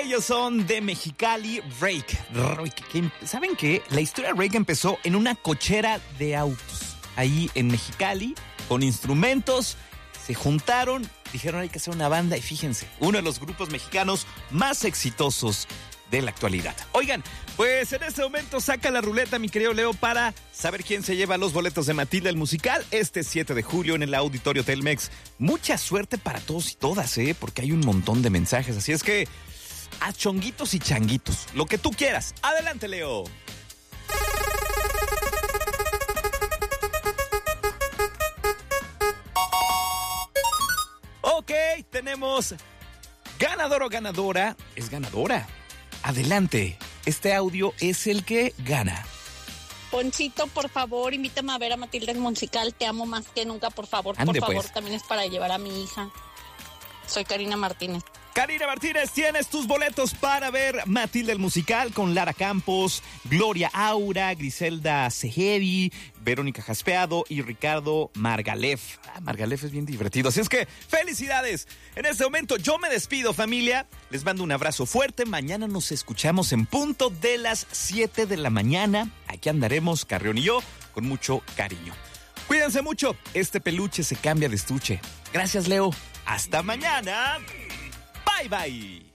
Ellos son de Mexicali, Rake. ¿Saben qué? La historia de Rake empezó en una cochera de autos. Ahí en Mexicali, con instrumentos, se juntaron, dijeron hay que hacer una banda y fíjense, uno de los grupos mexicanos más exitosos de la actualidad. Oigan, pues en este momento saca la ruleta, mi querido Leo, para saber quién se lleva los boletos de Matilda el musical este 7 de julio en el Auditorio Telmex. Mucha suerte para todos y todas, porque hay un montón de mensajes, así es que a chonguitos y changuitos, lo que tú quieras. Adelante, Leo. Ok, tenemos ganador o ganadora. Es ganadora. Adelante. Este audio es el que gana. Ponchito, por favor, invítame a ver a Matilda el musical. Te amo más que nunca, por favor. Ande, por favor, pues. también es para llevar a mi hija. Soy Karina Martínez. Karina Martínez, tienes tus boletos para ver Matilda el musical con Lara Campos, Gloria Aura, Griselda Sehedi, Verónica Jaspeado y Ricardo Margalef. Margalef es bien divertido, así es que ¡felicidades! En este momento yo me despido, familia. Les mando un abrazo fuerte. Mañana nos escuchamos en punto de las 7 de la mañana. Aquí andaremos, Carrión y yo, con mucho cariño. Cuídense mucho. Este peluche se cambia de estuche. Gracias, Leo. Hasta mañana. Bye, bye.